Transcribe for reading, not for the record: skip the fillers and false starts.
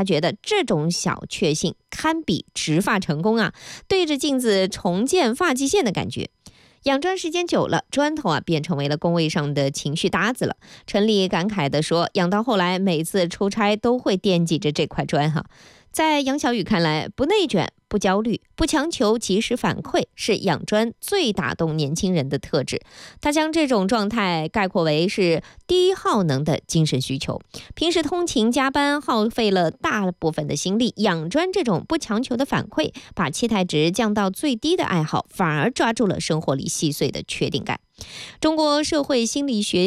他觉得这种小确幸堪比植发成功啊，对着镜子重建发际线的感觉。养砖时间久了，砖头便成为了工位上的情绪搭子了。陈丽感慨地说，养到后来每次出差都会惦记着这块砖在杨小雨看来，不内卷、不焦虑、不强求及时反馈，是养砖最打动年轻人的特质。他将这种状态概括为是低耗能的精神需求。平时通勤加班耗费了大部分的心力，养砖这种不强求的反馈，把期待值降到最低的爱好，反而抓住了生活里细碎的确定感。中国社会心理学